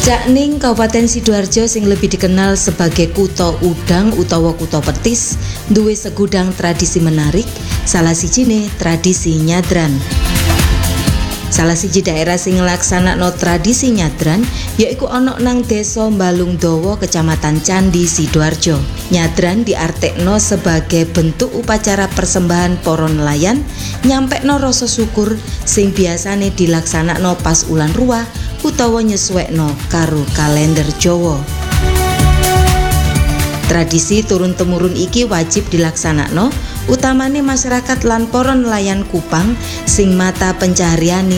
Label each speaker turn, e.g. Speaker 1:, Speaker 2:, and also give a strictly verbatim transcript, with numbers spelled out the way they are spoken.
Speaker 1: Dakning Kabupaten Sidoarjo sing lebih dikenal sebagai Kutha Udang utawa Kutha Petis, duwe segudang tradisi menarik, salah sijine tradisi nyadran. Salah siji daerah sing nglaksanakno tradisi nyadran yaiku ana nang Desa Balungdawa, Kecamatan Candi, Sidoarjo. Nyadran diartekno sebagai bentuk upacara persembahan para nelayan nyampekno rasa syukur sing biasane dilaksanakno pas ulan ruah utawa nyesuwekno karo kalender Jawa. Tradisi turun-temurun iki wajib dilaksanakno utamane masyarakat lan para nelayan Kupang sing mata pencahariane